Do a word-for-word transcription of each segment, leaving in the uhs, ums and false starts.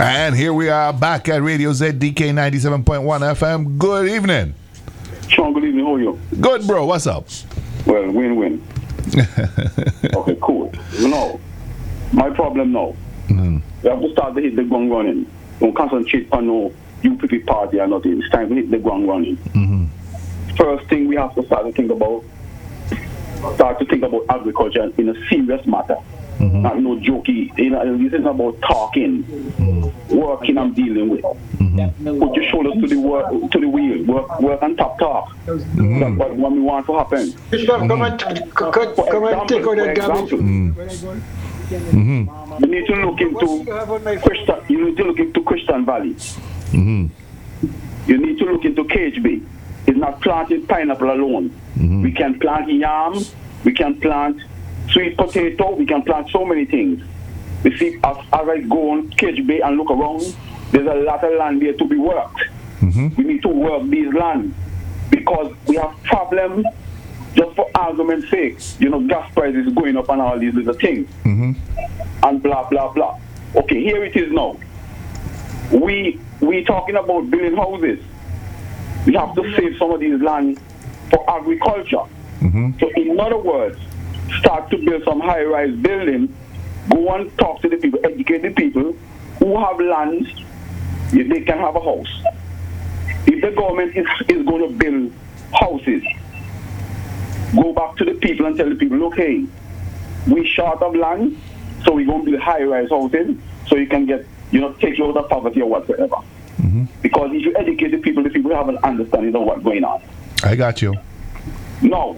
And here we are back at Radio Z D K ninety-seven point one F M. Good evening. Sean, good evening. How are you? Good, bro. What's up? Well, win-win. Okay, cool. You know, my problem now, mm-hmm. we have to start to hit the ground running. Don't concentrate on no U P P party or nothing. It's time to hit the ground running. Mm-hmm. First thing we have to start to think about, start to think about agriculture in a serious matter. Mm-hmm. Not no jokey. You know, this is about talking, mm-hmm. working and dealing with. Mm-hmm. Put your shoulders to the work, to the wheel. Work, work and talk, talk. Mm-hmm. That's what, what we want to happen. Mm-hmm. Come and, come, come and take out that garbage. Mm-hmm. You need to look into Christian. You need to look into Christian Valley. Mm-hmm. You need to look into K H B. It's not planting pineapple alone. Mm-hmm. We can plant yam. We can plant sweet potato. We can plant so many things. You see, as, as I go on K H B and look around, there's a lot of land there to be worked. Mm-hmm. We need to work these land because we have problems. Just for argument's sake, you know, gas prices going up and all these little things, mm-hmm. and blah blah blah. Okay, here it is now. We we talking about building houses. We have to save some of these land for agriculture. Mm-hmm. So, in other words, start to build some high-rise building. Go and talk to the people, educate the people who have lands. If they can have a house. If the government is, is going to build houses, go back to the people and tell the people, look, hey, we short of land, so we're going to build high-rise houses so you can get, you know, take you out of poverty or whatsoever. Mm-hmm. Because if you educate the people, the people have an understanding of what's going on. I got you. Now,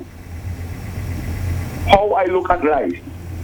how I look at life,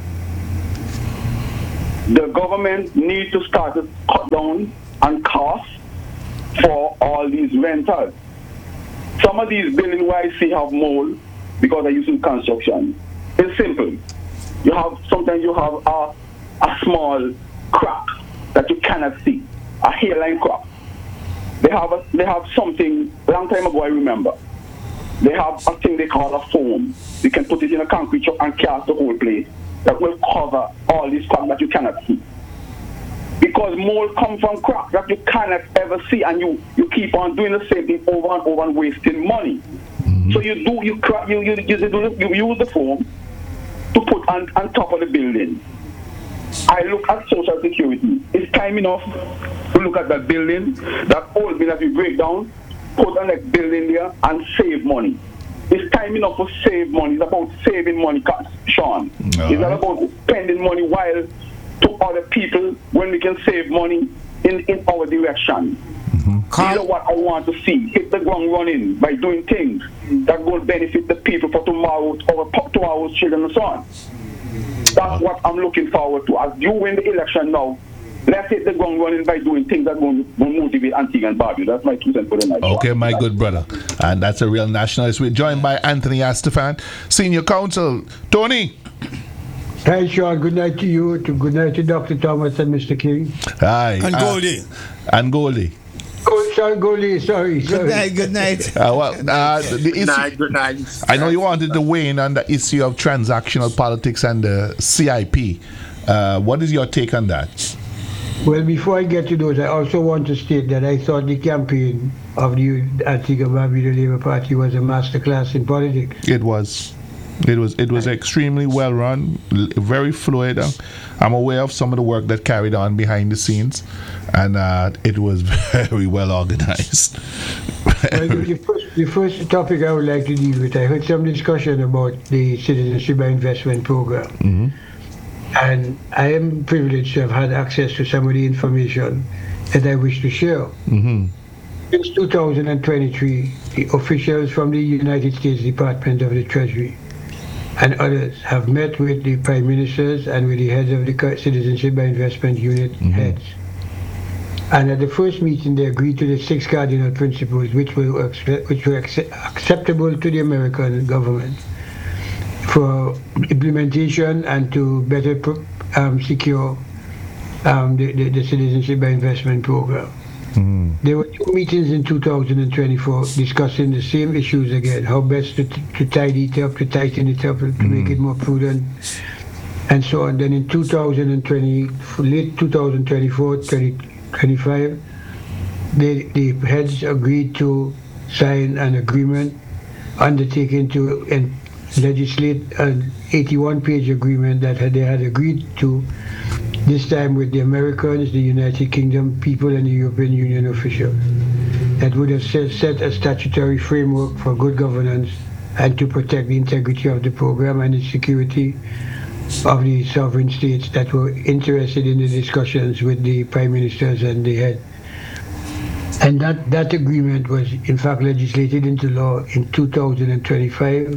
the government needs to start to cut down on costs for all these rentals. Some of these buildings where I see have mold because they're using construction. It's simple. You have sometimes you have a, a small crack that you cannot see, a hairline crack. They have a, they have something long time ago I remember. They have a thing they call a foam. You can put it in a concrete truck and cast the whole place that will cover all these cracks that you cannot see. Because mold comes from cracks that you cannot ever see, and you, you keep on doing the same thing over and over and wasting money. Mm-hmm. So you do you crack you you, you, you, you use the foam to put on, on top of the building. I look at Social Security. It's time enough to look at that building, that old building that you break down, put a next building there and save money. It's time enough to save money. It's about saving money, Sean. No. It's not about spending money while to other people when we can save money in, in our direction. Mm-hmm. You know what I want to see? Hit the ground running by doing things that will benefit the people for tomorrow, our tomorrow's children and so on. That's what I'm looking forward to. As you win the election now, let's hit the ground running by doing things that will, will motivate Antigua and Barbuda. That's my two cents for the night. Okay, my good brother. And that's a real nationalist. We're joined by Anthony Astafan, Senior Counsel. Tony. Hi, Sean. Good night to you. To good night to Doctor Thomas and Mister King. Hi. And Goldie. Uh, and Goldie. Oh, sorry, Goldie. Sorry. Good sorry. night. Good night. Uh, well, uh, the good issue, night. Good night. I know you wanted to weigh in on the issue of transactional politics and the C I P. Uh, what is your take on that? Well, before I get to those, I also want to state that I thought the campaign of the Antigua Barbuda Labour Party was a masterclass in politics. It was. It was it was extremely well run, very fluid. I'm aware of some of the work that carried on behind the scenes, and uh, it was very well organized. Well, the, first, the first topic I would like to deal with, I heard some discussion about the Citizenship by Investment Program. Mm-hmm. And I am privileged to have had access to some of the information that I wish to share. Mm-hmm. Since two thousand twenty-three, the officials from the United States Department of the Treasury and others have met with the prime ministers and with the heads of the Citizenship by Investment Unit mm-hmm. heads. And at the first meeting, they agreed to the six cardinal principles which were, which were acceptable to the American government for implementation and to better um, secure um, the, the, the Citizenship by Investment Program. Mm. There were two meetings in two thousand twenty-four discussing the same issues again, how best to, to tidy it up, to tighten it up, to mm. make it more prudent, and so on. Then in two thousand twenty, late two thousand twenty-four, twenty-five, the, the heads agreed to sign an agreement undertaken to en- legislate an eighty-one page agreement that had, they had agreed to, this time with the Americans, the United Kingdom people, and the European Union officials, that would have set, set a statutory framework for good governance and to protect the integrity of the program and the security of the sovereign states that were interested in the discussions with the prime ministers and the head. And that, that agreement was in fact legislated into law in two thousand twenty-five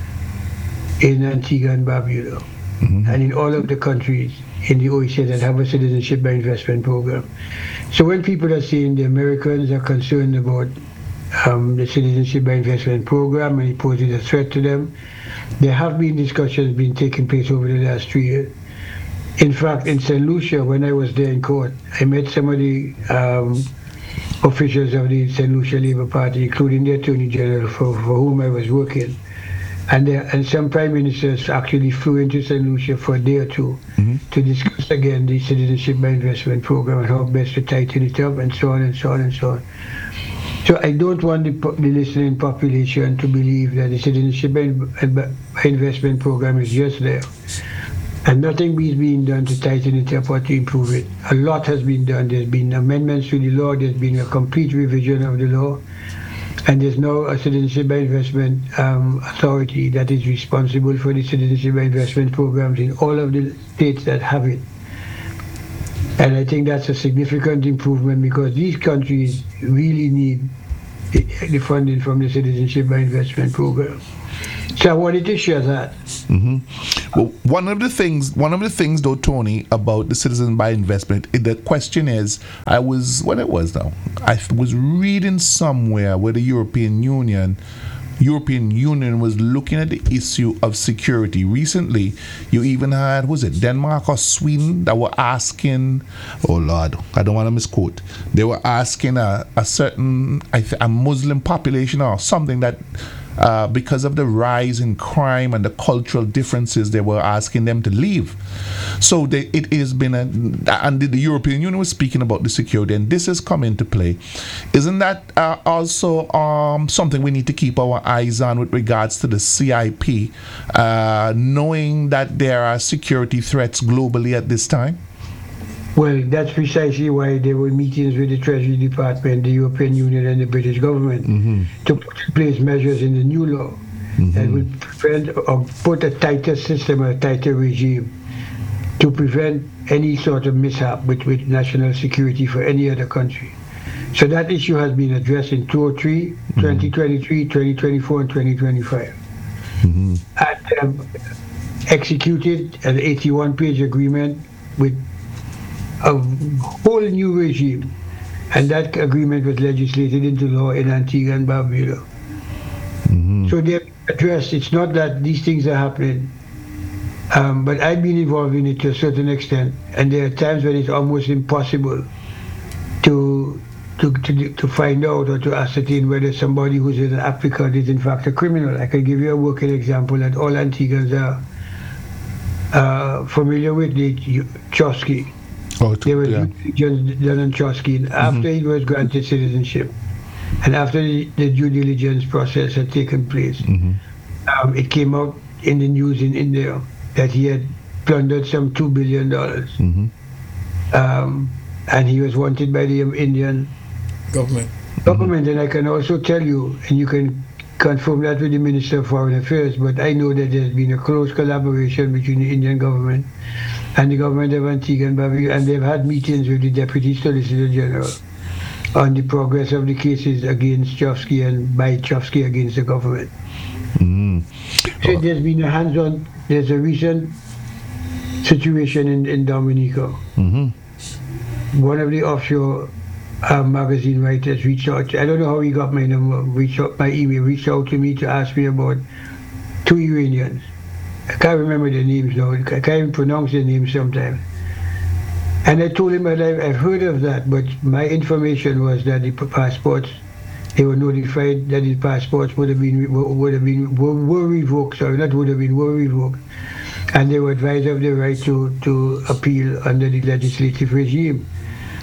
in Antigua and Barbuda, mm-hmm. and in all of the countries in the O E C D that have a citizenship by investment program. So when people are saying the Americans are concerned about um, the citizenship by investment program and it poses a threat to them, there have been discussions being taking place over the last three years. In fact, in Saint Lucia, when I was there in court, I met some of the um, officials of the Saint Lucia Labour Party, including the Attorney General for, for whom I was working. And, there, and some prime ministers actually flew into Saint Lucia for a day or two mm-hmm. to discuss again the citizenship by investment program and how best to tighten it up and so on and so on and so on. So I don't want the, the listening population to believe that the citizenship by, by investment program is just there. And nothing is being done to tighten it up or to improve it. A lot has been done. There's been amendments to the law. There's been a complete revision of the law. And there's now a citizenship by investment um, authority that is responsible for the citizenship by investment programs in all of the states that have it. And I think that's a significant improvement because these countries really need the, the funding from the citizenship by investment program. So I wanted to share that. Mm-hmm. Well, one of the things, one of the things, though, Tony, about the citizen by investment, the question is, I was, when it was now, I was reading somewhere where the European Union, European Union was looking at the issue of security. Recently, you even had, was it Denmark or Sweden that were asking, oh Lord, I don't want to misquote, they were asking a, a certain, I th- a Muslim population or something that, Uh, because of the rise in crime and the cultural differences, they were asking them to leave. So they, it has been, a, and the European Union was speaking about the security, and this has come into play. Isn't that uh, also um, something we need to keep our eyes on with regards to the C I P, uh, knowing that there are security threats globally at this time? Well, that's precisely why there were meetings with the Treasury Department, the European Union, and the British government mm-hmm. to put in place measures in the new law mm-hmm. that would prevent or put a tighter system, a tighter regime to prevent any sort of mishap with, with national security for any other country. So that issue has been addressed in two oh three, mm-hmm. twenty twenty-three, twenty twenty-four, and twenty twenty-five. Mm-hmm. And um, executed an eighty-one page agreement with a whole new regime, and that agreement was legislated into law in Antigua and Barbuda. Mm-hmm. So they're addressed. It's not that these things are happening, um, but I've been involved in it to a certain extent, and there are times when it's almost impossible to to to, to find out or to ascertain whether somebody who's an applicant is in fact a criminal. I can give you a working example that all Antiguans are uh, familiar with, the Chosky. Oh, there was yeah. John Lennon Chosky after mm-hmm. he was granted citizenship, and after the, the due diligence process had taken place, mm-hmm. um, it came out in the news in India that he had plundered some two billion dollars, mm-hmm. um, and he was wanted by the Indian government. Government, mm-hmm. and I can also tell you, and you can confirm that with the Minister of Foreign Affairs, but I know that there's been a close collaboration between the Indian government and the government of Antigua and Barbuda, and they've had meetings with the Deputy Solicitor General on the progress of the cases against Chofsky and by Chofsky against the government. Mm. So oh. There's been a hands-on, there's a recent situation in, in Dominica. Mm-hmm. One of the offshore uh, magazine writers reached out, I don't know how he got my number, reached out, my email, reached out to me to ask me about two Iranians. I can't remember their names now. I can't even pronounce their names sometimes. And I told him that I, I've heard of that, but my information was that the passports, they were notified that the passports would have been would have been were, were revoked. Sorry, not would have been were revoked, and they were advised of the right to to appeal under the legislative regime.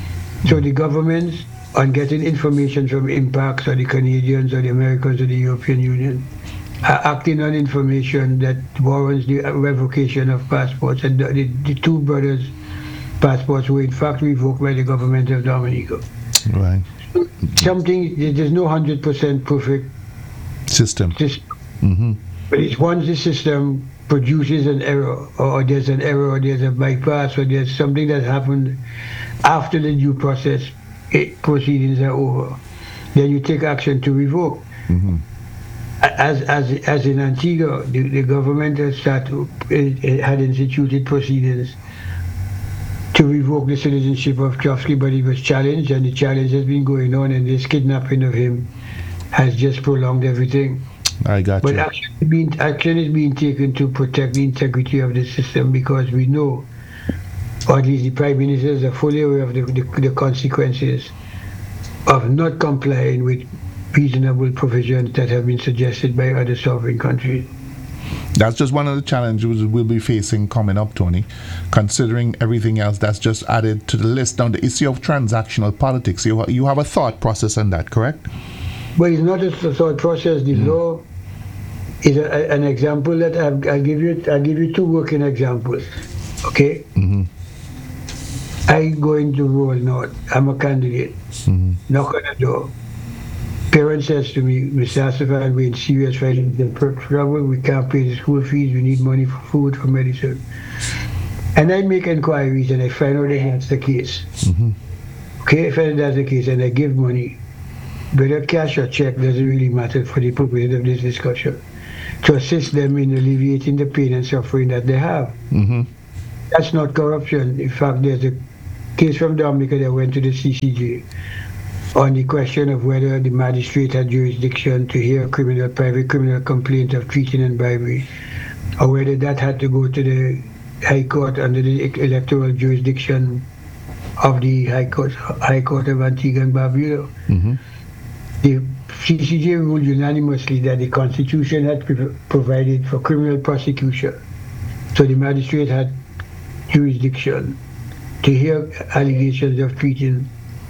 So the governments, on getting information from impacts or the Canadians or the Americans or the European Union, are acting on information that warrants the revocation of passports. And the, the, the two brothers' passports were in fact revoked by the government of Dominica. Right. Something, there's no one hundred percent perfect System. system. Mm-hmm. But it's once the system produces an error, or there's an error, or there's a bypass, or there's something that happened after the due process it, proceedings are over, then you take action to revoke. Mm-hmm. As as as in Antigua, the, the government has started, it had instituted proceedings to revoke the citizenship of Chofsky, but it was challenged, and the challenge has been going on, and this kidnapping of him has just prolonged everything. I got But you. action is, being, action is being taken to protect the integrity of the system, because we know, or at least the Prime Ministers are fully aware of the, the, the consequences of not complying with reasonable provisions that have been suggested by other sovereign countries. That's just one of the challenges we'll be facing coming up, Tony. Considering everything else that's just added to the list. Now, the issue of transactional politics, you, you have a thought process on that, correct? But it's not a thought process. The mm. law is a, a, an example that I'll, I'll give you. I'll give you two working examples. Okay. Mm-hmm. I go into Rural North. I'm a candidate. Mm-hmm. Knock on the door. Parent says to me, Mister Asafan, we're in serious financial trouble. We can't pay the school fees. We need money for food, for medicine. And I make inquiries, and I find out that that's the case. Mm-hmm. Okay, I find out that's the case, and I give money. Whether cash or check doesn't really matter for the purpose of this discussion, to assist them in alleviating the pain and suffering that they have. Mm-hmm. That's not corruption. In fact, there's a case from Dominica that went to the C C J on the question of whether the magistrate had jurisdiction to hear a criminal, private criminal complaint of cheating and bribery, or whether that had to go to the High Court under the electoral jurisdiction of the High Court, High Court of Antigua and Barbuda. Mm-hmm. The C C J ruled unanimously that the Constitution had pre- provided for criminal prosecution, so the magistrate had jurisdiction to hear allegations of cheating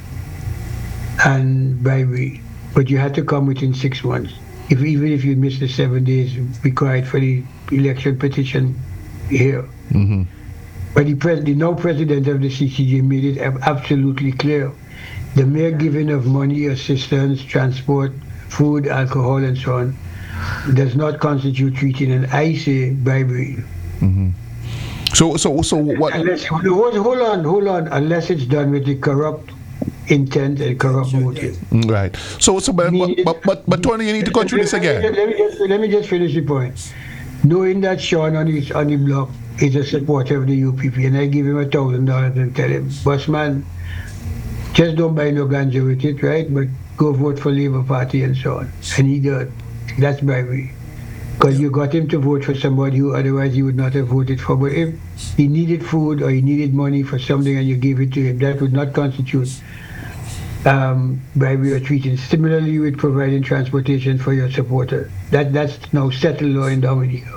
and bribery, but you had to come within six months. If even if you missed the seven days required for the election petition here. Mm-hmm. But the, pres- the now president of the C C J made it absolutely clear. The mere giving of money, assistance, transport, food, alcohol, and so on does not constitute cheating, and I say bribery. Mm-hmm. So, so, so what? Unless, hold, hold on, hold on. Unless it's done with the corrupt intent and corrupt motive. Right. So, so, but, but, but, but, but Tony, you need to go through this again. Let, let me just let me just finish the point. Knowing that Sean on his on the block is a supporter of the U P P, and I give him a thousand dollars and tell him, boss man, just don't buy no ganja with it, right? But go vote for Labour Party and so on. And he did. That's bribery. Because you got him to vote for somebody who otherwise he would not have voted for. But if he needed food or he needed money for something and you gave it to him, that would not constitute um, bribery or cheating. Similarly with providing transportation for your supporter. That That's now settled law in Dominica.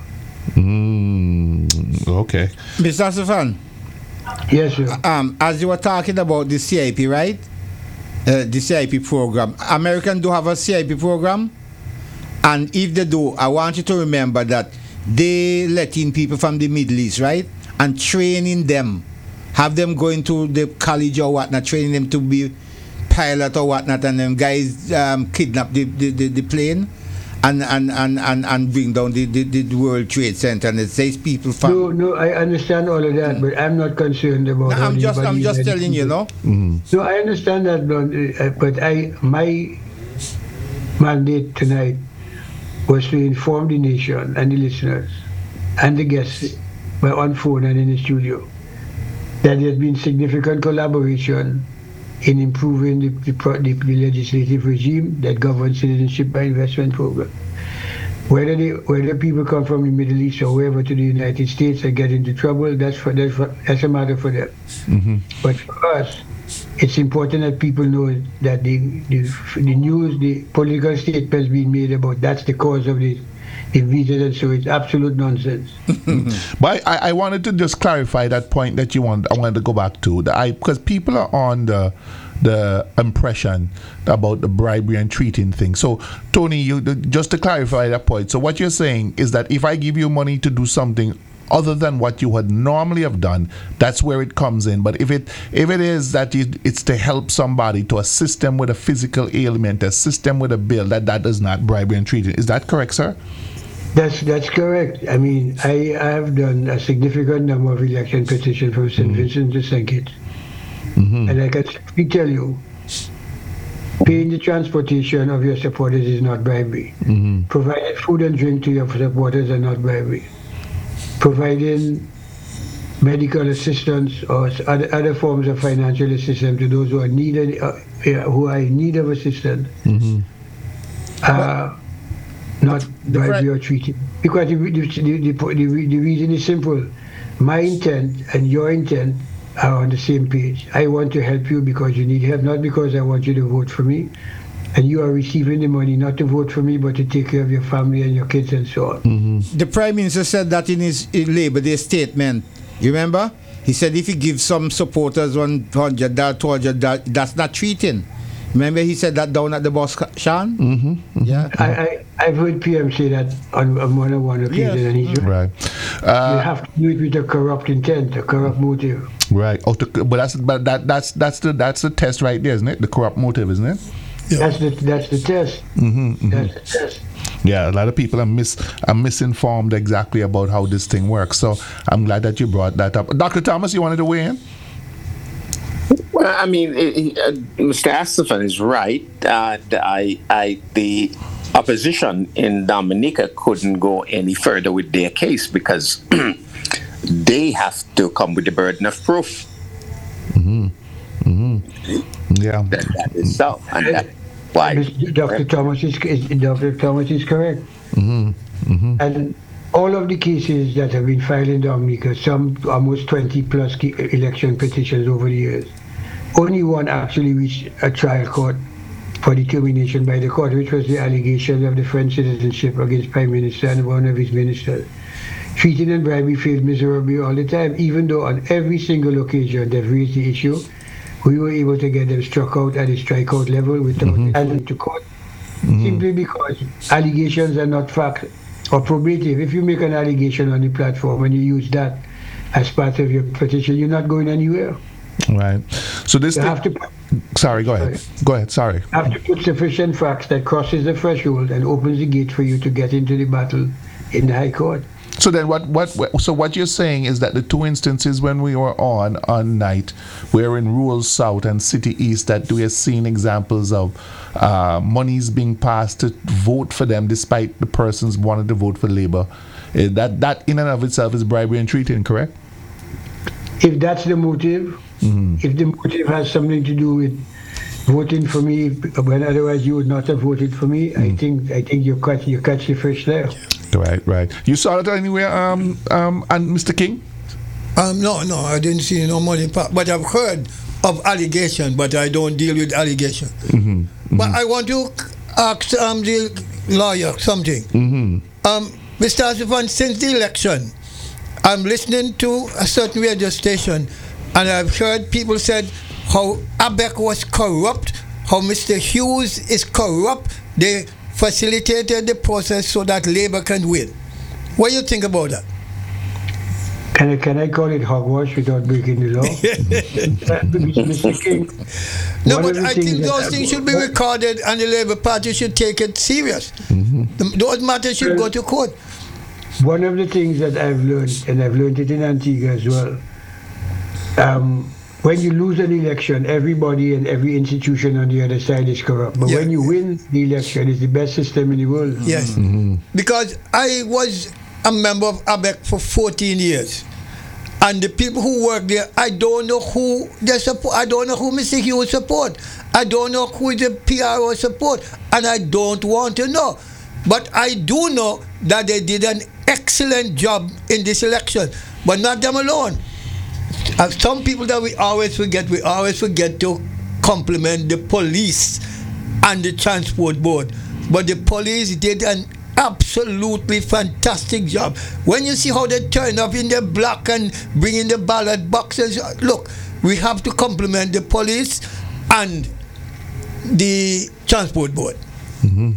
Mm, okay. Mister Asafan? Yes, sir. Um, as you were talking about the C I P, right? Uh, the C I P program. Americans do have a C I P program. And if they do, I want you to remember that they let in people from the Middle East, right? And training them. Have them going to the college or whatnot, training them to be pilot or whatnot, and them guys um, kidnap the, the, the, the plane and, and, and, and, and bring down the, the, the World Trade Center, and it says people from... No, no, I understand all of that, mm. but I'm not concerned about... No, I'm just, I'm just telling you, no? Mm. No, I understand that, but I, my mandate tonight was to inform the nation and the listeners and the guests by on phone and in the studio that there has been significant collaboration in improving the, the, the, the legislative regime that governs citizenship by investment program. Whether they, whether people come from the Middle East or wherever to the United States and get into trouble, that's for, that's, for, that's a matter for them. Mm-hmm. But for us, it's important that people know that the, the the news, the political statements being made about that's the cause of the, the visa, and so it's absolute nonsense. But I, I wanted to just clarify that point that you want. I wanted to go back to the I because people are on the the impression about the bribery and treating thing. So, Tony, you just to clarify that point. So, what you're saying is that if I give you money to do something other than what you would normally have done, that's where it comes in. But if it if it is that it, it's to help somebody, to assist them with a physical ailment, assist them with a bill, that that is not bribery and treating. Is that correct, sir? That's that's correct. I mean, I have done a significant number of election petitions from Saint Mm-hmm. Vincent to Saint Kitts, mm-hmm. and I can simply tell you, paying the transportation of your supporters is not bribery. Mm-hmm. Providing food and drink to your supporters are not bribery. Providing medical assistance or other, other forms of financial assistance to those who are needed, uh, who are in need of assistance, mm-hmm. uh, not bribery or treating. Because the, the, the, the, the reason is simple. My intent and your intent are on the same page. I want to help you because you need help, not because I want you to vote for me. And you are receiving the money not to vote for me, but to take care of your family and your kids and so on. Mm-hmm. The Prime Minister said that in his Labour Day statement. You remember? He said if he gives some supporters one hundred dollars, two hundred dollars, that's not treating. Remember he said that down at the Boss, Sean? Mm-hmm. Mm-hmm. Yeah. I, I, I've heard P M say that on, on one on one occasion, yes. And he's right. Uh, you have to do it with a corrupt intent, a corrupt motive. Right. Oh, to, but that's but that that's that's the that's the test right there, isn't it? The corrupt motive, isn't it? Yeah. That's the that's the test. Mm-hmm, mm-hmm. That's the test. Yeah, a lot of people are mis are misinformed exactly about how this thing works. So I'm glad that you brought that up. Doctor Thomas, you wanted to weigh in? Well, I mean, it, uh, Mister Astaphan is right. Uh, I, I, the opposition in Dominica couldn't go any further with their case because they have to come with the burden of proof. Mm-hmm. Mm-hmm. Yeah, that, that is so, and that's why Doctor Thomas is Doctor Thomas is correct. Mm-hmm. Mm-hmm. And all of the cases that have been filed in Dominica, some almost twenty plus election petitions over the years, only one actually reached a trial court for determination by the court, which was the allegation of the French citizenship against Prime Minister and one of his ministers. Treating and bribery failed miserably all the time, even though on every single occasion they've raised the issue. We were able to get them struck out at a strikeout level without mm-hmm. handing to court, mm-hmm. simply because allegations are not fact or probative. If you make an allegation on the platform and you use that as part of your petition, you're not going anywhere. Right. So this. You thing, have to. Put, sorry. Go ahead. sorry. Go ahead. Sorry. You have to put sufficient facts that crosses the threshold and opens the gate for you to get into the battle in the High Court. So then, what, what, what? So what you're saying is that the two instances when we were on on night, we're in rural South and City East, that we have seen examples of uh, monies being passed to vote for them, despite the persons wanted to vote for Labour. Uh, that that in and of itself is bribery and treating, correct? If that's the motive, mm-hmm. if the motive has something to do with voting for me when otherwise you would not have voted for me, mm-hmm. I think I think you catch you catch the fish there. Right, right. You saw it anywhere, um, um, and Mister King? Um, no, no, I didn't see no money, but I've heard of allegation, but I don't deal with allegation. Mm-hmm, mm-hmm. But I want to ask um, the lawyer something. Mm-hmm. Um, Mister Astaphan, since the election, I'm listening to a certain radio station, and I've heard people said how A B E C was corrupt, how Mister Hughes is corrupt. They facilitated the process so that Labour can win. What do you think about that? Can I, can I call it hogwash without breaking the law? Mister King, no, but I think those things should be recorded and the Labour Party should take it serious. Mm-hmm. The, those matters should well, go to court. One of the things that I've learned, and I've learned it in Antigua as well, um, when you lose an election, everybody and every institution on the other side is corrupt. But yeah. when you win the election, it's the best system in the world. Yes. Mm-hmm. Because I was a member of A B E C for fourteen years. And the people who work there, I don't know who they support. I don't know who Mister Hughes support. I don't know who the P R O support. And I don't want to know. But I do know that they did an excellent job in this election. But not them alone. Uh, some people that we always forget, we always forget to compliment the police and the transport board. But the police did an absolutely fantastic job. When you see how they turn up in the block and bring in the ballot boxes, look, we have to compliment the police and the transport board. Um,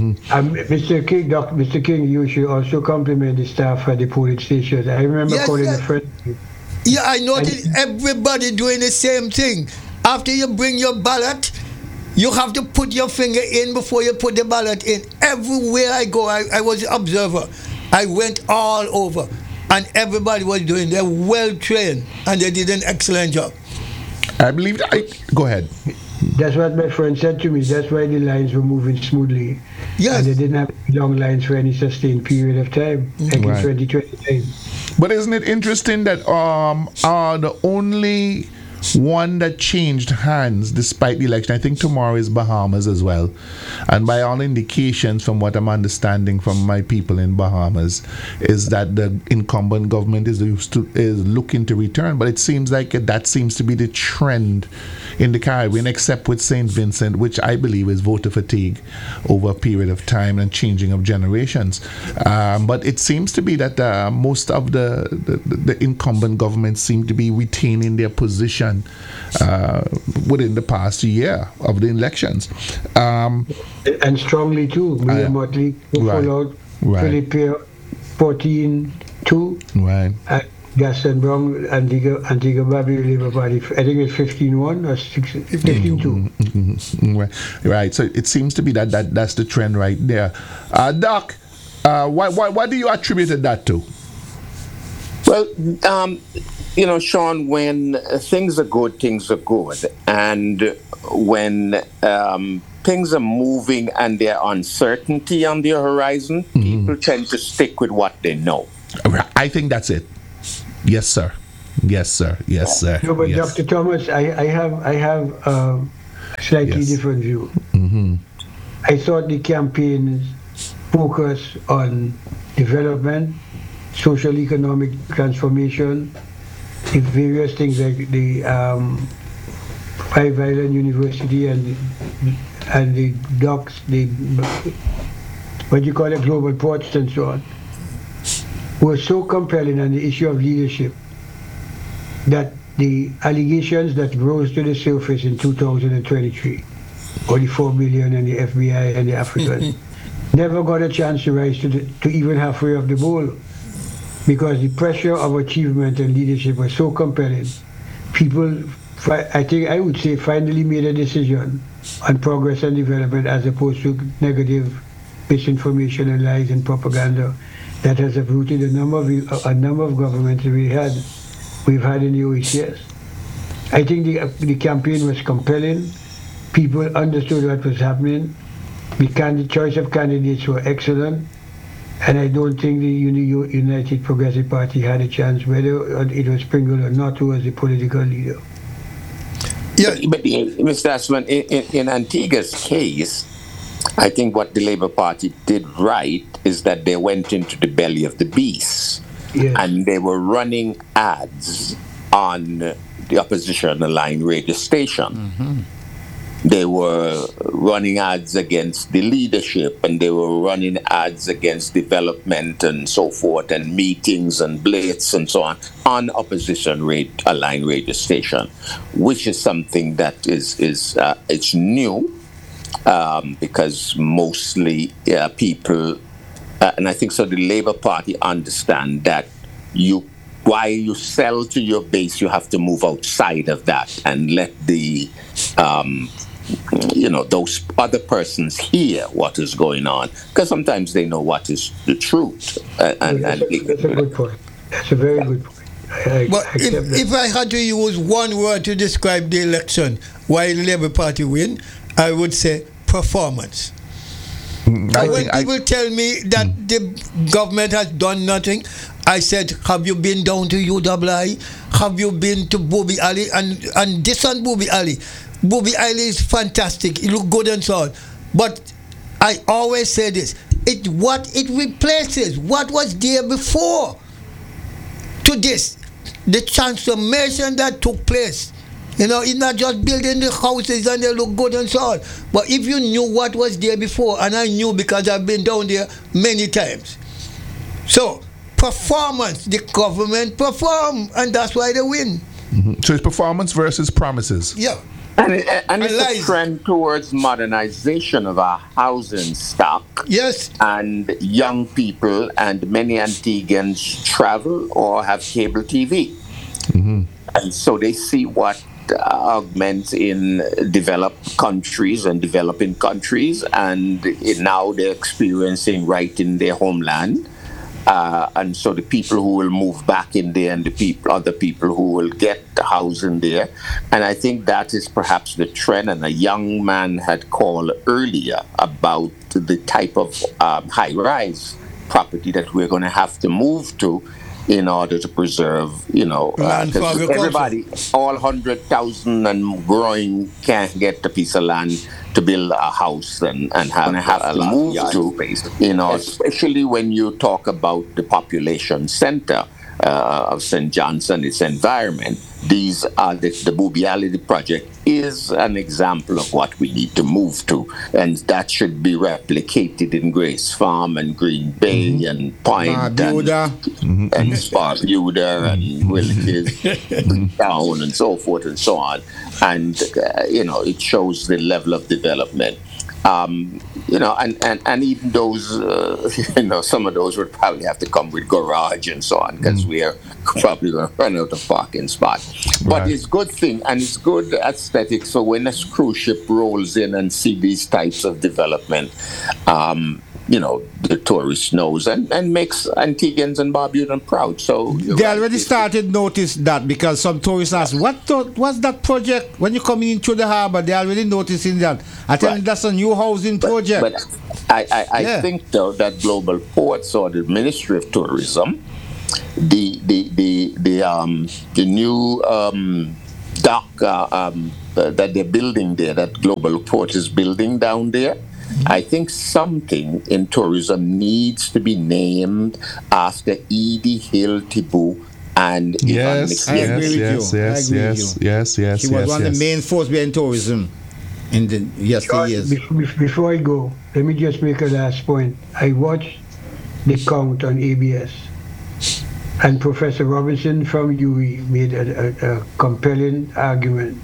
Mister King, Doc, Mister King, you should also compliment the staff at the polling stations. I remember Yes, calling yes. a friend. Yeah, I noticed everybody doing the same thing. After you bring your ballot, you have to put your finger in before you put the ballot in. Everywhere I go, I, I was an observer. I went all over, and everybody was doing. They're well trained, and they did an excellent job. I believe that. I, go ahead. That's what my friend said to me. That's why the lines were moving smoothly. Yes. And they didn't have long lines for any sustained period of time, like Right. in twenty twenty-nine. But isn't it interesting that um are the only one that changed hands despite the election? I think tomorrow is Bahamas as well, and by all indications, from what I'm understanding from my people in Bahamas, is that the incumbent government is used to, is looking to return. But it seems like that seems to be the trend in the Caribbean, except with Saint Vincent, which I believe is voter fatigue over a period of time and changing of generations. Um, but it seems to be that uh, most of the, the, the incumbent governments seem to be retaining their position uh, within the past year of the elections. Um, And strongly too. Mayor Uh, Motley, right, followed right. Philip Pierre, fourteen two. right. And Gaston Brown, Antigua, Antigua Barbuda Labour Party, I think it's fifteen one or fifteen two. Mhm. Right. Right. So it seems to be that, that that's the trend right there. Uh, Doc, uh, why, why, what do you attribute that to? Well, um, you know, Sean, when uh, things are good, things are good. And when um, things are moving and there's uncertainty on the horizon, Mm-hmm. people tend to stick with what they know. I think that's it. Yes, sir. Yes, sir. Yes, sir. No, but yes. Doctor Thomas, I, I have I have um, a slightly Yes. different view. Mm-hmm. I thought the campaign's focus on development, social economic transformation, the various things like the um, Five Island University and and the docks, the what do you call it, global ports and so on, were so compelling on the issue of leadership that the allegations that rose to the surface in two thousand twenty-three, or the four billion and the F B I and the Africans, never got a chance to rise to, the, to even halfway of the bowl, because the pressure of achievement and leadership was so compelling. People, fi- I think I would say, finally made a decision on progress and development as opposed to negative misinformation and lies and propaganda that has uprooted a number of a, a number of governments that we had we've had in the O E C S. I think the the campaign was compelling. People understood what was happening. The candid- choice of candidates were excellent, and I don't think the Uni- United Progressive Party had a chance, whether it was Pringle or not, who was the political leader. Yeah, But, uh, Mister Asman, in, in, in Antigua's case, I think what the Labour Party did right is that they went into the belly of the beast. Yes. And they were running ads on the opposition aligned radio station. They were running ads against the leadership, and they were running ads against development and so forth, and meetings and blitz and so on on opposition rate, aligned radio station, which is something that is is uh, it's new um, because mostly uh, people. Uh, and I think so the Labour Party understand that you, while you sell to your base, you have to move outside of that and let the, um, you know, those other persons hear what is going on. Because sometimes they know what is the truth. Uh, and, that's, and a, that's a good point. That's a very good point. I, I but accept if, that. if I had to use one word to describe the election, why the Labour Party win, I would say performance. I And when think I, people tell me that the government has done nothing, I said, have you been down to U W I? Have you been to Bobby Alley? And and this one, Bobby Alley. Bobby Alley is fantastic. It look good and so on. But I always say this. It what it replaces what was there before to this. The transformation that took place. You know, it's not just building the houses and they look good and so on. But if you knew what was there before, and I knew because I've been down there many times. So, performance, the government perform, and that's why they win. Mhm. So it's performance versus promises. Yeah. And, it, and it's Lies. a trend towards modernization of our housing stock. Yes. And young people and many Antiguans travel or have cable T V. And so they see what uh, augments in developed countries and developing countries, and it, now they're experiencing right in their homeland. Uh, and so the people who will move back in there and the people, other people who will get the housing there. And I think that is perhaps the trend. And a young man had called earlier about the type of um, high-rise property that we're going to have to move to in order to preserve, you know, uh, Land for 'cause agriculture. everybody, all one hundred thousand and growing can't get a piece of land to build a house and, and have, have to move to, you know, especially when you talk about the population center uh, of Saint John's and its environment. These are the, the Bubiality project is an example of what we need to move to, and that should be replicated in Grace Farm and Green Bay mm-hmm. and Point Barbuda. and, and Barbuda and Wilkes Town and so forth and so on. And uh, you know, it shows the level of development. Um, you know, and, and, and even those, uh, you know, some of those would probably have to come with garage and so on, because mm. we are probably going to run out of parking spot. But right. It's good thing, and it's good aesthetic. So when a cruise ship rolls in and see these types of development, um, you know, the tourist knows and, and makes Antiguans and Barbudans proud. So they right. already started notice that, because some tourists ask, what to, what's that project? When you're coming into the harbor, they already noticing that. I tell right. them that's a new housing but, project. But I, I, I yeah. think, though, that Global Ports or the Ministry of Tourism, the the the the um the new um dock uh, um uh, that they're building there, that Global Port is building down there, I think something in tourism needs to be named after Edie Hill Thibault and yes, I Ivan agree yes, with you. yes, I agree yes, with you. yes, yes, She yes, was one yes. of the main force behind tourism in the yesteryears. Before, before I go, let me just make a last point. I watched The Count on A B S, and Professor Robinson from U W I made a, a, a compelling argument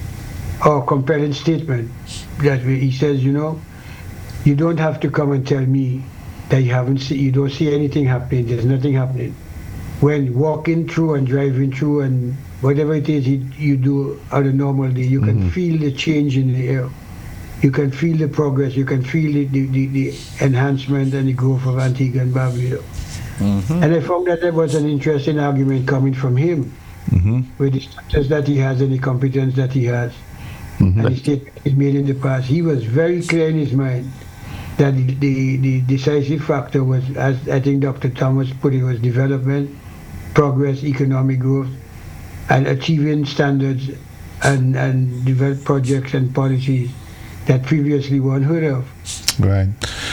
or compelling statement that he says, you know, you don't have to come and tell me that you haven't see, you don't see anything happening. There's nothing happening. When walking through and driving through and whatever it is you, you do on a normal day, you can mm-hmm. feel the change in the air. You can feel the progress. You can feel the, the, the, the enhancement and the growth of Antigua and Barbuda. Mm-hmm. And I found that there was an interesting argument coming from him, mm-hmm. with the status that he has and the competence that he has. Mm-hmm. And the statement he made in the past. He was very clear in his mind that the, the, the decisive factor was, as I think Doctor Thomas put it, was development, progress, economic growth, and achieving standards and, and develop projects and policies that previously were unheard of. Right.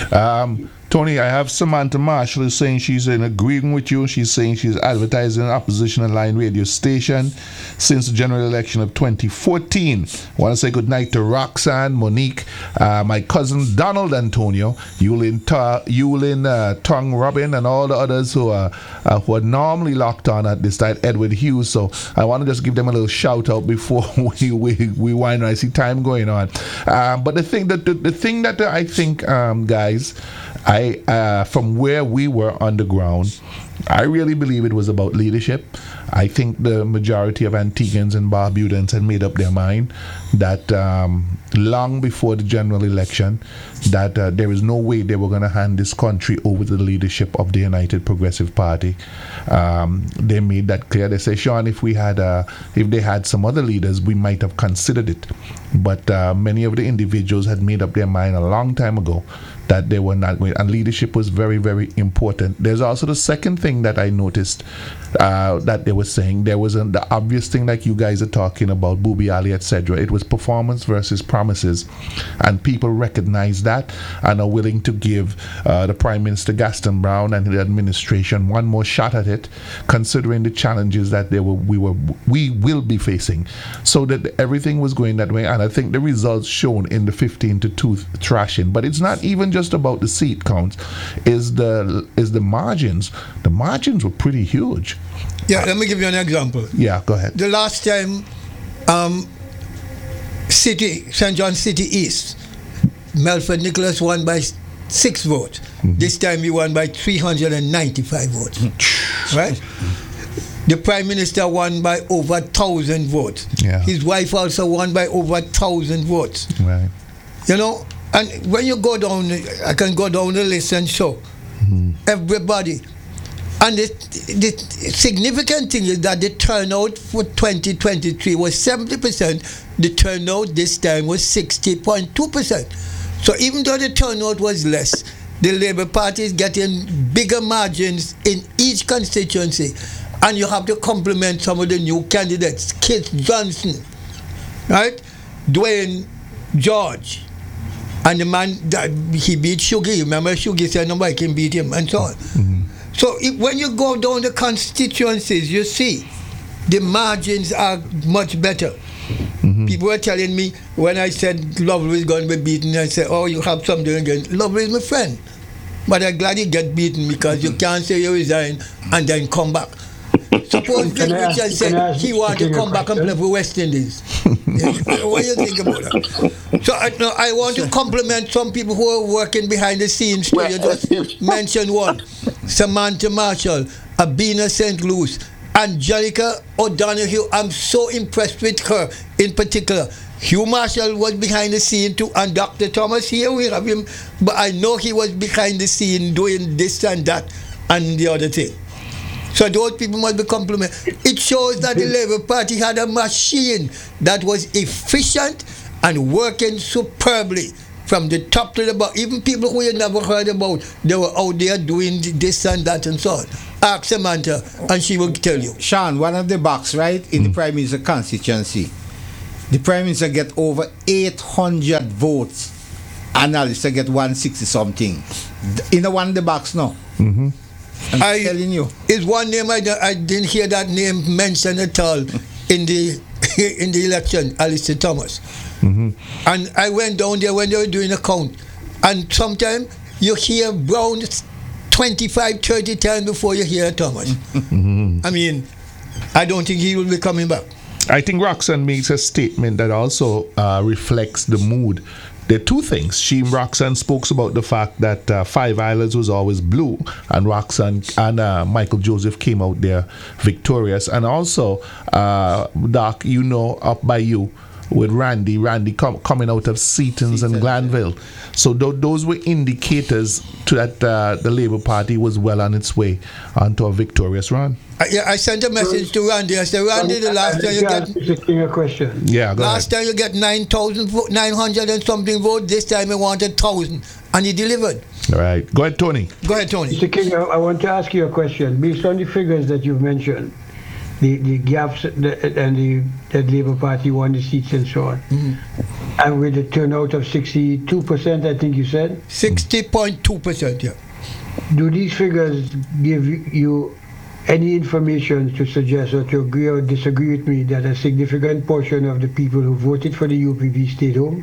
Um, Tony, I have Samantha Marshall is saying she's in agreeing with you. She's saying she's advertising an opposition line radio station since the general election of twenty fourteen. I want to say good night to Roxanne, Monique, uh, my cousin Donald Antonio, Yulin, Ta- Yulin uh, Tong Robin, and all the others who are uh, who are normally locked on at this time, Edward Hughes. So I want to just give them a little shout out before we we, we wind. I see time going on. Um, but the thing that the, the thing that I think, um, guys, I uh, from where we were on the ground, I really believe it was about leadership. I think the majority of Antiguans and Barbudans had made up their mind that um, long before the general election, that uh, there is no way they were going to hand this country over to the leadership of the United Progressive Party. Um, they made that clear. They say, Sean, if we had, uh, if they had some other leaders, we might have considered it. But uh, many of the individuals had made up their mind a long time ago that they were not going, and leadership was very, very important. There's also the second thing that I noticed uh, that they were saying. There was an, the obvious thing like you guys are talking about, Booby Ali, et cetera. It was performance versus promises, and people recognize that and are willing to give uh, the Prime Minister Gaston Brown and the administration one more shot at it, considering the challenges that they were, we were, we will be facing. So that everything was going that way, and I think the results shown in the fifteen to two thrashing. But it's not even just just about the seat counts, is the is the margins. The margins were pretty huge. Yeah, let me give you an example. Yeah, go ahead. The last time, um, City, Saint John City East, Melford Nicholas won by six votes. Mm-hmm. This time he won by three hundred ninety-five votes. Right? The Prime Minister won by over a thousand votes. Yeah. His wife also won by over a thousand votes. Right. You know, and when you go down, I can go down the list and show mm-hmm. everybody. And the, the significant thing is that the turnout for twenty twenty-three was seventy percent. The turnout this time was sixty point two percent. So even though the turnout was less, the Labour Party is getting bigger margins in each constituency. And you have to compliment some of the new candidates. Keith Johnson, right? Dwayne George. And the man that he beat Shuggy. Remember Shuggy said nobody can beat him and so on. Mm-hmm. So if, when you go down the constituencies, you see the margins are much better. Mm-hmm. People were telling me when I said Lovely is going to be beaten, I said, oh, you have something against Lovely is my friend. But I'm glad he get beaten because you can't say you resign and then come back. Suppose Vic Richard said he want to come back and play for West Indies. What do you think about that? So I, no, I want to compliment some people who are working behind the scenes too. You just mentioned one. Samantha Marshall, Abina Saint Louis, Angelica O'Donoghue. I'm so impressed with her in particular. Hugh Marshall was behind the scene too, and Doctor Thomas here, we have him, but I know he was behind the scene doing this and that and the other thing. So those people must be complimented. It shows that the Labour Party had a machine that was efficient and working superbly from the top to the bottom. Even people who you never heard about, they were out there doing this and that and so on. Ask Samantha and she will tell you. Sean, one of the box, right, in mm. the Prime Minister constituency, the Prime Minister get over eight hundred votes. Analysts get one sixty something. In the one of the box now. Mm-hmm. I'm I, telling you. Is one name I, I didn't hear that name mentioned at all in the in the election, Alistair Thomas. Mm-hmm. And I went down there when they were doing a count. And sometimes you hear Brown twenty-five, thirty times before you hear Thomas. Mm-hmm. I mean, I don't think he will be coming back. I think Roxanne makes a statement that also uh, reflects the mood. There are two things. She, Roxanne, spoke about the fact that uh, Five Islands was always blue, and Roxanne and uh, Michael Joseph came out there victorious. And also, uh, Doc, you know, up by you, with Randy, Randy com- coming out of Seaton's and Glanville. So th- those were indicators to that uh, the Labour Party was well on its way onto a victorious run. I, yeah, I sent a message to Randy. I said, Randy, the last time you get a question. Yeah, go last ahead. time you get nine thousand, nine hundred and something votes. This time you wanted thousand, and he delivered. All right, go ahead, Tony. Go ahead, Tony. Mister King, I, I want to ask you a question. Based on the figures that you've mentioned, the the gaps the, and the that Labour Party won the seats and so on, mm-hmm. and with a turnout of sixty-two percent, I think you said sixty point two percent. Yeah. Do these figures give you any information to suggest or to agree or disagree with me that a significant portion of the people who voted for the U P P stayed home?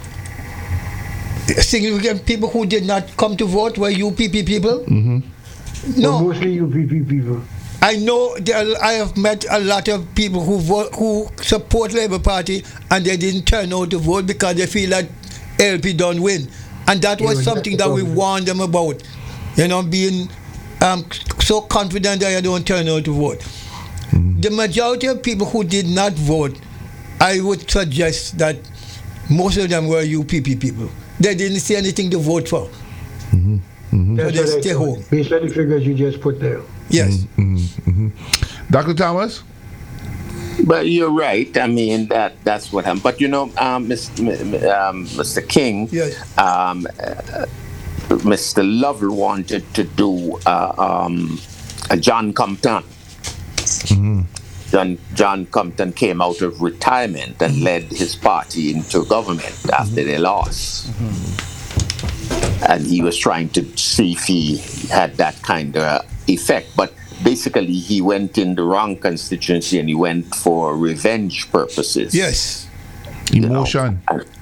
Significant people who did not come to vote were U P P people? Mm-hmm. No. Or mostly U P P people. I know there, I have met a lot of people who vote, who support Labour Party and they didn't turn out to vote because they feel that L P don't win. And that was yeah, something that we warned them about. You know, being um, so confident that you don't turn out to vote. Mm-hmm. The majority of people who did not vote, I would suggest that most of them were U P P people. They didn't see anything to vote for. Mm-hmm. Mm-hmm. So they stay home. Based on the figures you just put there. Yes. Mm-hmm. Mm-hmm. Doctor Thomas? But you're right. I mean, that that's what happened. But, you know, um, Mister Um, Mister King, yes. um, uh, Mister Lovell wanted to do uh, um, a John Compton. Mm-hmm. John, John Compton came out of retirement and mm-hmm. led his party into government after mm-hmm. they lost. Mm-hmm. And he was trying to see if he had that kind of effect. But basically, he went in the wrong constituency and he went for revenge purposes. Yes. Emotion. You know?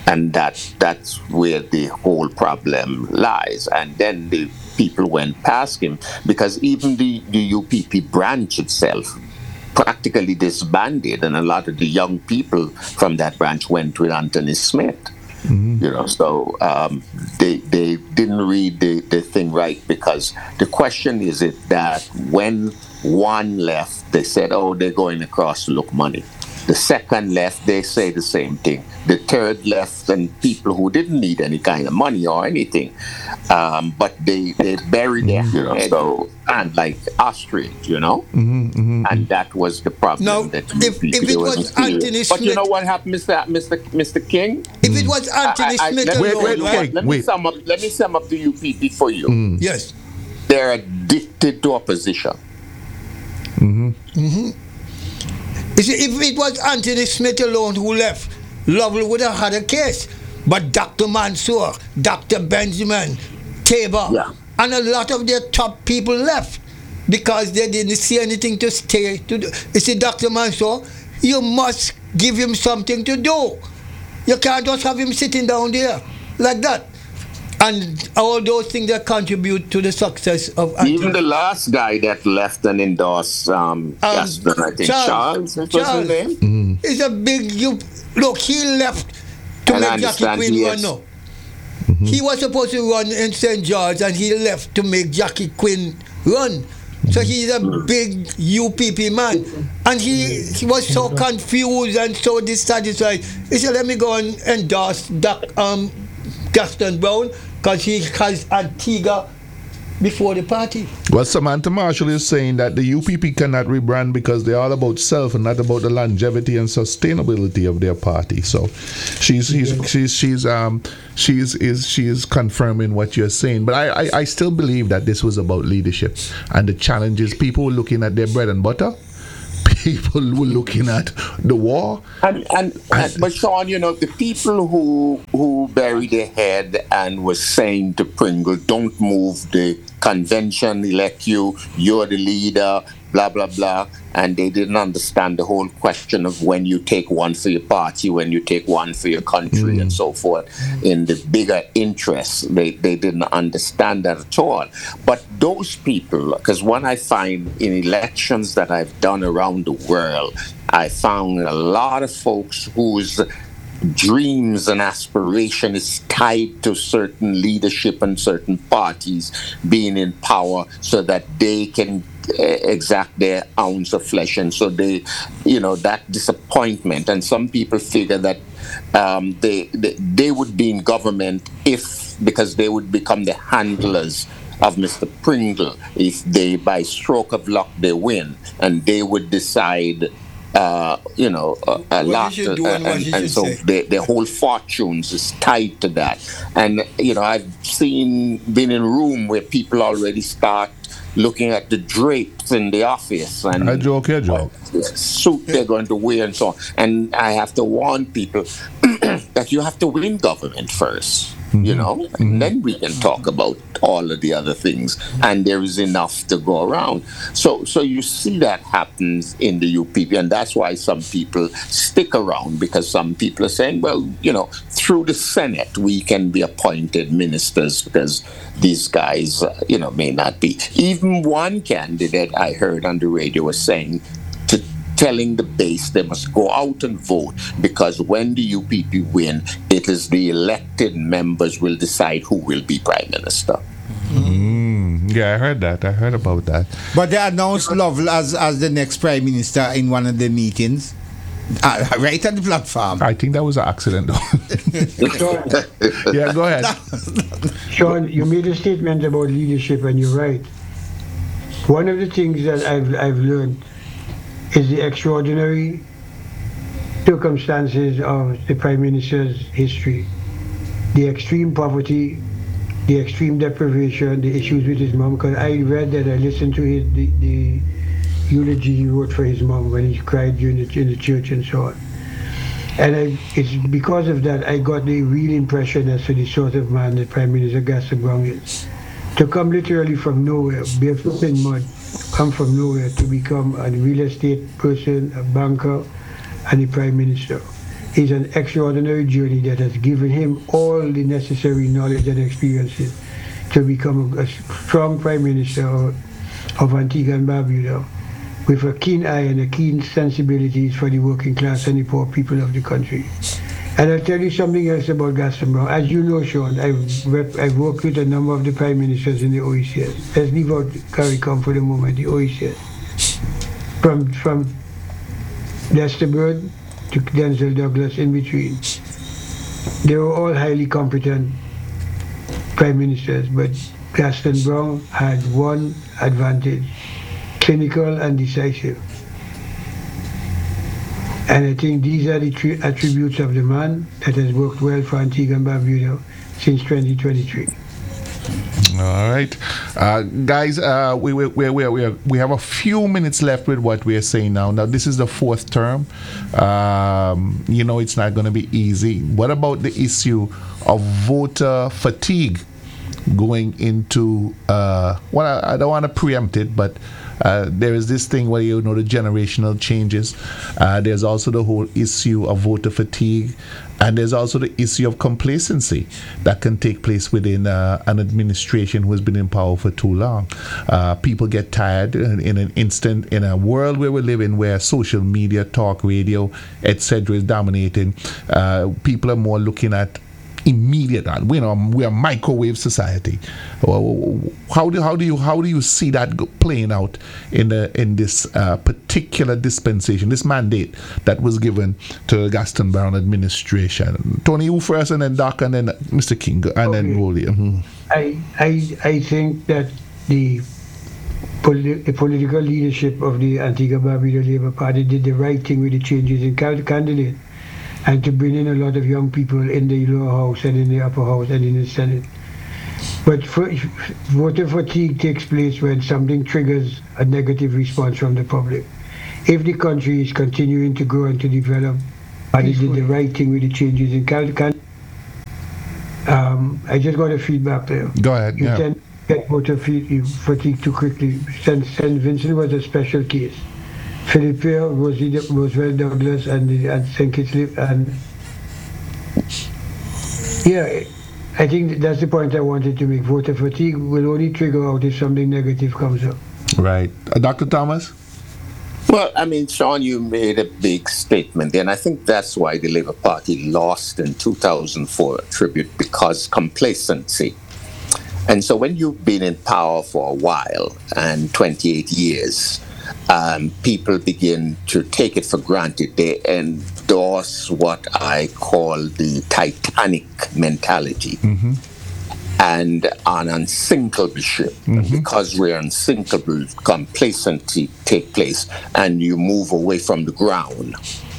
and that that's where the whole problem lies. And then the people went past him, because even the, the U P P branch itself practically disbanded, and a lot of the young people from that branch went with Anthony Smith. Mm-hmm. You know, so um, they they didn't read the, the thing right, because the question is it that when one left, they said, oh, they're going across to look money. The second left, they say the same thing. The third left, and people who didn't need any kind of money or anything, um, but they, they buried their Mm-hmm. you know, so, and like ostrich, you know, Mm-hmm, mm-hmm. and that was the problem. Now, that if- people- if it they was wasn't serious. Anthony but you Smith- know what happened, Mister Mister Mister King? If it was Anthony I- I- Smith let me- Wait, alone, wait, right? wait. Let me sum up. Let me sum up the U P P for you. Yes. They're addicted to opposition. You see, if it was Anthony Smith alone who left, Lovell would have had a case. But Doctor Mansour, Doctor Benjamin, Tabor, Yeah. and a lot of their top people left because they didn't see anything to stay to do. You see, Doctor Mansour, you must give him something to do. You can't just have him sitting down there like that. And all those things that contribute to the success of Anthony. Even the last guy that left and endorsed um, Um, Gaston, I think Charles, what was Charles. his name? It's a big you look, he left to And I make Jackie understand Quinn he run is- now. He was supposed to run in Saint George and he left to make Jackie Quinn run. So he's a big U P P man. And he, he was so confused and so dissatisfied. He said, let me go and endorse Doc, um, Gaston Brown because he has Antigua before the party. Well, Samantha Marshall is saying that the U P P cannot rebrand because they're all about self and not about the longevity and sustainability of their party. So, she's she's she's she's um she's is she is confirming what you're saying. But I, I I still believe that this was about leadership and the challenges. People were looking at their bread and butter. People were looking at the war. And, and, and but Sean, you know, the people who who buried their head and was saying to Pringle, "Don't move, the convention elect you, you're the leader," blah blah blah, and they didn't understand the whole question of when you take one for your party, when you take one for your country, and so forth. In the bigger interests, they they didn't understand that at all. But those people, because when I find in elections that I've done around the world, I found a lot of folks whose dreams and aspiration is tied to certain leadership and certain parties being in power so that they can uh, exact their ounce of flesh. And so they, you know, that disappointment. And some people figure that um, they, they they would be in government if, because they would become the handlers of Mister Pringle if they, by stroke of luck, they win, and they would decide, uh, you know, a, a What lot, you should do uh, and what and, you and should so say. their, their whole fortunes is tied to that. And you know, I've seen, been in a room where people already start looking at the drapes in the office and I joke, I joke. the suit they're going to wear and so on. And I have to warn people that you have to win government first. You know, and then we can talk about all of the other things, and there is enough to go around. So, so you see that happens in the U P P, and that's why some people stick around, because some people are saying, well, you know, through the Senate we can be appointed ministers because these guys, uh, you know, may not be. Even one candidate I heard on the radio was saying, to telling the base they must go out and vote, because when the U P P win, it is the elected members will decide who will be prime minister. Mm, yeah, I heard that. I heard about that. But they announced Lovell as, as the next prime minister in one of the meetings, uh, right at the platform. I think that was an accident, though. Sean, Yeah, go ahead. Sean, you made a statement about leadership, and you're right. One of the things that I've I've learned is the extraordinary circumstances of the Prime Minister's history. The extreme poverty, the extreme deprivation, the issues with his mom. Because I read that, I listened to his, the, the eulogy he wrote for his mom when he cried during the, in the church and so on. And I, it's because of that I got the real impression as to the sort of man that Prime Minister Gaston Brown is. To come literally from nowhere, barefoot in mud, come from nowhere to become a real estate person, a banker, and a prime minister. is an extraordinary journey that has given him all the necessary knowledge and experiences to become a, a strong Prime Minister of, of Antigua and Barbuda, with a keen eye and a keen sensibilities for the working class and the poor people of the country. And I'll tell you something else about Gaston Brown. As you know, Sean, I've, rep, I've worked with a number of the Prime Ministers in the O E C S. Let's leave out CARICOM for the moment, the O E C S. From, from Lester Bird to Denzel Douglas in between. They were all highly competent Prime Ministers, but Gaston Brown had one advantage: clinical and decisive. And I think these are the three attributes of the man that has worked well for Antigua and Barbuda since twenty twenty-three. All right, uh, guys. Uh, we we we we we we have a few minutes left with what we are saying now. Now, this is the fourth term. Um, you know, it's not going to be easy. What about the issue of voter fatigue going into? Uh, well, I, I don't want to preempt it, but. Uh, there is this thing where you know the generational changes. Uh, there's also the whole issue of voter fatigue, and there's also the issue of complacency that can take place within uh, an administration who has been in power for too long. Uh, people get tired in, in an instant. In a world where we live in, where social media, talk radio, et cetera, is dominating, uh, people are more looking at immediate. We know we are microwave society. How do how do you how do you see that playing out in the in this uh, particular dispensation, this mandate that was given to the Gaston Brown administration? Tony, you first, and then Doc, and then Mister King, and okay. then William. Mm-hmm. I I I think that the, poli- the political leadership of the Antigua Barbuda Labour Party did the right thing with the changes in candidate, and to bring in a lot of young people in the lower house and in the upper house and in the Senate. But for, voter fatigue takes place when something triggers a negative response from the public. If the country is continuing to grow and to develop, and it did the right thing with the changes in candidate, um, I just got a feedback there. Go ahead. You yeah. tend to get voter fatigue too quickly. Saint Vincent was a special case. Philippe, Roosevelt Douglas, and, and Saint Kitts, and yeah, I think that's the point I wanted to make. Voter fatigue will only trigger out if something negative comes up. Right. Uh, Doctor Thomas? Well, I mean, Sean, you made a big statement there, and I think that's why the Labour Party lost in two thousand four tribute, because complacency. And so when you've been in power for a while, and twenty-eight years, Um, people begin to take it for granted. They endorse what I call the Titanic mentality, mm-hmm. and an unsinkable ship. Mm-hmm. Because we're unsinkable, complacency take place, and you move away from the ground.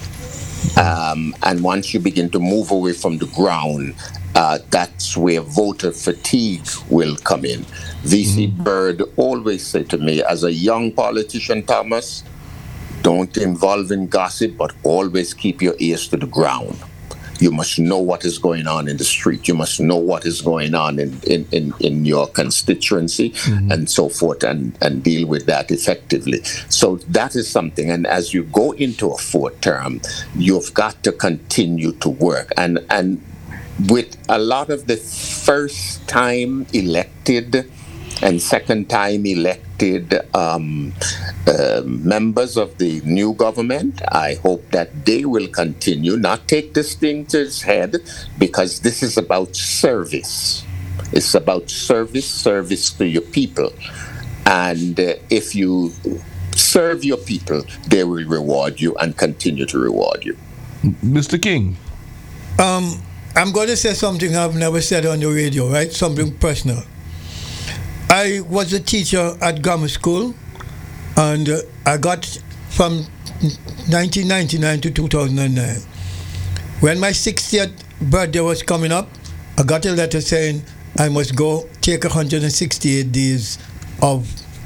Um, and once you begin to move away from the ground, uh, that's where voter fatigue will come in. V C Mm-hmm. Bird always said to me, as a young politician, Thomas, don't involve in gossip, but always keep your ears to the ground. You must know what is going on in the street. You must know what is going on in, in, in, in your constituency, mm-hmm. and so forth, and, and deal with that effectively. So that is something. And as you go into a fourth term, you've got to continue to work. And, and with a lot of the first time elected and second time elected um, uh, members of the new government, I hope that they will continue, not take this thing to its head, because this is about service. It's about service, service to your people. And uh, if you serve your people, they will reward you and continue to reward you. Mister King. Um, I'm going to say something I've never said on the radio, right? Something personal. I was a teacher at grammar school, and uh, I got from nineteen ninety-nine to two thousand nine. When my sixtieth birthday was coming up, I got a letter saying I must go take one hundred sixty-eight days of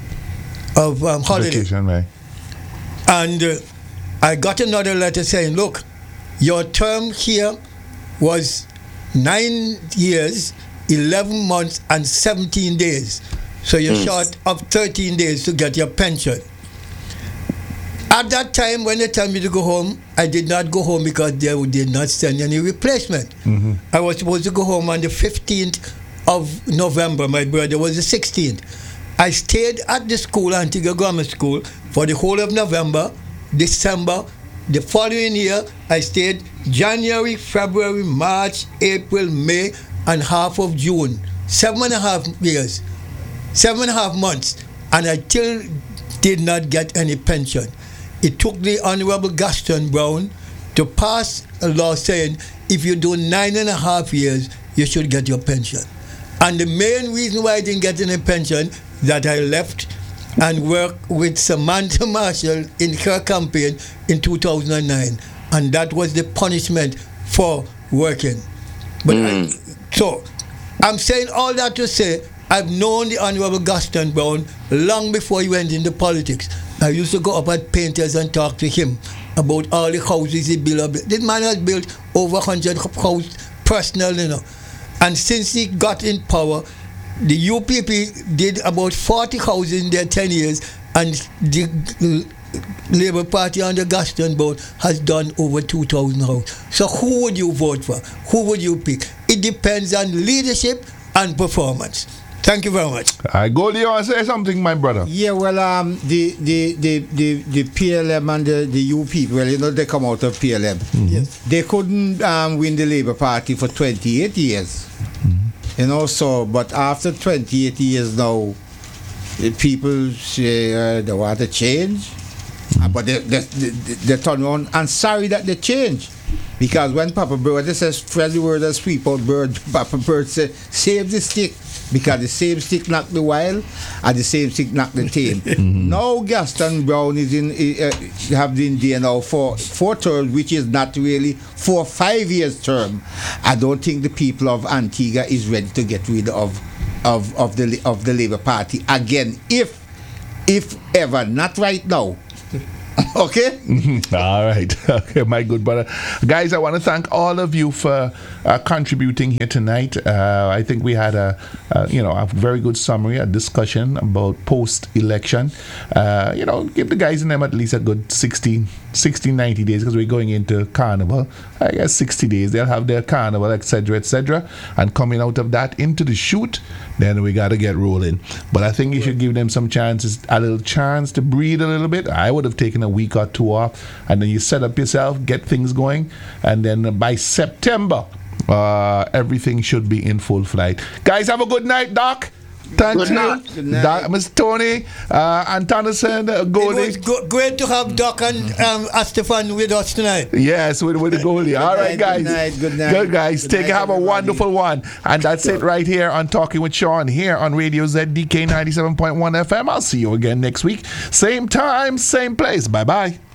of um, holiday. Vacation, right. And uh, I got another letter saying, look, your term here was nine years, eleven months, and seventeen days. So you're mm. short of thirteen days to get your pension. at that time, when they tell me to go home, I did not go home because they did not send any replacement. Mm-hmm. I was supposed to go home on the fifteenth of November. My birthday was the sixteenth. I stayed at the school, Antigua Grammar School, for the whole of November, December. The following year, I stayed January, February, March, April, May, and half of June. Seven and a half years. Seven and a half months. And I still did not get any pension. It took the Honorable Gaston Brown to pass a law saying if you do nine and a half years, you should get your pension. And the main reason why I didn't get any pension, that I left and worked with Samantha Marshall in her campaign in two thousand nine. And that was the punishment for working. But Mm. I, so, I'm saying all that to say, I've known the Honorable Gaston Brown long before he went into politics. I used to go up at Painters and talk to him about all the houses he built. This man has built over one hundred houses personally, you know. And since he got in power, the U P P did about forty houses in their ten years, and the Labour Party under Gaston Brown has done over two thousand houses. So who would you vote for? Who would you pick? It depends on leadership and performance. Thank you very much. I go there and say something, my brother. Yeah, well, um, the the the the, the P L M and the, the U P, well, you know, they come out of P L M. Yes. They couldn't um, win the Labour Party for twenty-eight years. You know, so, but after twenty-eight years now, the people say uh, they want to change. Uh, but they, they, they, they turn around and sorry that they change. Because when Papa Bird says, Freddie word and sweep out bird, Papa Bird says, save the stick. Because the same stick knocked the wild and the same stick knocked the tame. Mm-hmm. Now Gaston Brown is in uh, have been there now for four terms, which is not really for five years term. I don't think the people of Antigua is ready to get rid of of, of the of the Labour Party again. If if ever, not right now. Okay? All right. Okay, my good brother. Guys, I want to thank all of you for uh, contributing here tonight. Uh, I think we had a, a, you know, a very good summary, a discussion about post-election. Uh, you know, give the guys in them at least a good sixty, sixty, ninety days because we're going into Carnival. I guess sixty days. They'll have their Carnival, et cetera, et cetera. And coming out of that into the shoot, then we got to get rolling. But I think you should give them some chances, a little chance to breathe a little bit. I would have taken a week or two off, and then you set up yourself, get things going, and then by September, uh, everything should be in full flight. Guys, have a good night, Doc. Thank Good you. night. Good night. Doc, Mister Tony, uh, and Tonnison, uh, It Goldie. was go- great to have Doc and um, Astefan with us tonight. Yes, with, with the goalie. All right, night, guys. good night, good night. Good, guys. Good Take night, have a everybody. wonderful one. And that's it right here on Talking with Sean here on Radio Z D K ninety-seven point one F M. I'll see you again next week. Same time, same place. Bye-bye.